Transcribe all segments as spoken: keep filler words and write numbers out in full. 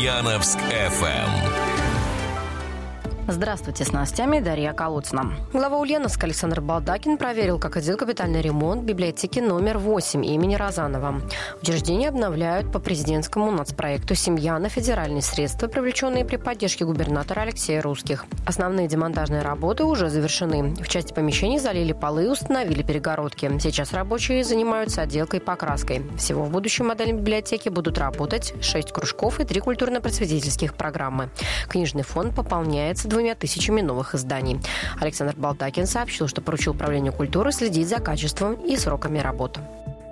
Ульяновск-эф эм. Здравствуйте, с новостями Дарья Колодцина. Глава Ульяновска Александр Балдакин проверил, как идет капитальный ремонт библиотеки номер восемь имени Розанова. Учреждение обновляют по президентскому нацпроекту «Семья» на федеральные средства, привлеченные при поддержке губернатора Алексея Русских. Основные демонтажные работы уже завершены. В части помещений залили полы и установили перегородки. Сейчас рабочие занимаются отделкой и покраской. Всего в будущей модели библиотеки будут работать шесть кружков и три культурно-просветительских программы. Книжный фонд пополняется двумя тысячами новых изданий. Александр Балдакин сообщил, что поручил Управлению культуры следить за качеством и сроками работы.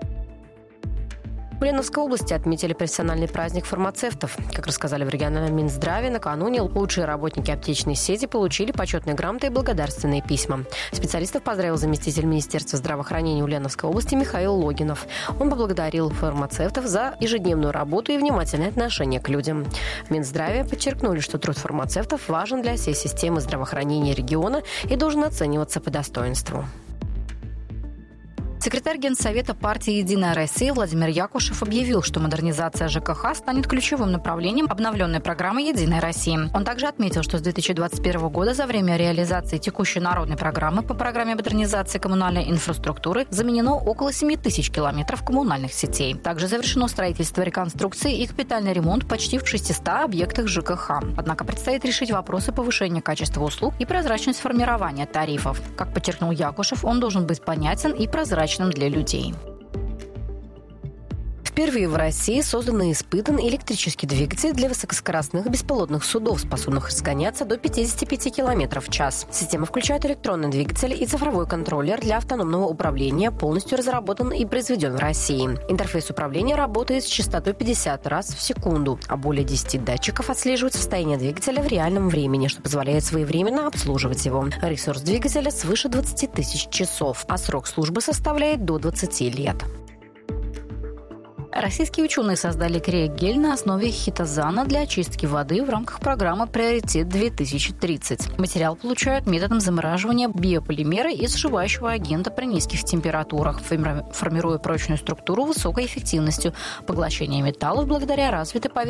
В Ульяновской области отметили профессиональный праздник фармацевтов. Как рассказали в региональном Минздраве, накануне лучшие работники аптечной сети получили почетные грамоты и благодарственные письма. Специалистов поздравил заместитель Министерства здравоохранения Ульяновской области Михаил Логинов. Он поблагодарил фармацевтов за ежедневную работу и внимательное отношение к людям. В Минздраве подчеркнули, что труд фармацевтов важен для всей системы здравоохранения региона и должен оцениваться по достоинству. Секретарь Генсовета партии «Единая Россия» Владимир Якушев объявил, что модернизация ЖКХ станет ключевым направлением обновленной программы «Единая Россия». Он также отметил, что с две тысячи двадцать первого года за время реализации текущей народной программы по программе модернизации коммунальной инфраструктуры заменено около семи тысяч километров коммунальных сетей. Также завершено строительство, реконструкции и капитальный ремонт почти в шестистах объектах ЖКХ. Однако предстоит решить вопросы повышения качества услуг и прозрачность формирования тарифов. Как подчеркнул Якушев, он должен быть понятен и прозрачным для людей. Впервые в России создан и испытан электрический двигатель для высокоскоростных беспилотных судов, способных разгоняться до пятидесяти пяти километров в час. Система включает электронный двигатель и цифровой контроллер для автономного управления, полностью разработан и произведен в России. Интерфейс управления работает с частотой пятьдесят раз в секунду, а более десяти датчиков отслеживают состояние двигателя в реальном времени, что позволяет своевременно обслуживать его. Ресурс двигателя свыше двадцати тысяч часов, а срок службы составляет до двадцати лет. Российские ученые создали криогель на основе хитозана для очистки воды в рамках программы «Приоритет-две тысячи тридцать». Материал получают методом замораживания биополимера из сживающего агента при низких температурах, формируя прочную структуру высокой эффективностью поглощения металлов благодаря развитой поверхности